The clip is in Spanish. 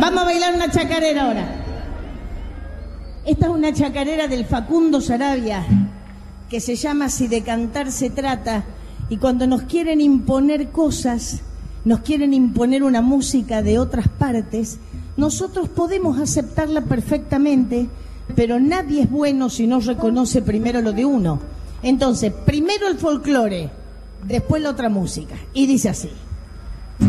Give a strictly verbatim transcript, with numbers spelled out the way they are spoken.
Vamos a bailar una chacarera ahora. Esta es una chacarera del Facundo Sarabia, que se llama Si de cantar se trata, y cuando nos quieren imponer cosas, nos quieren imponer una música de otras partes, nosotros podemos aceptarla perfectamente, pero nadie es bueno si no reconoce primero lo de uno. Entonces, primero el folclore, después la otra música, y dice así.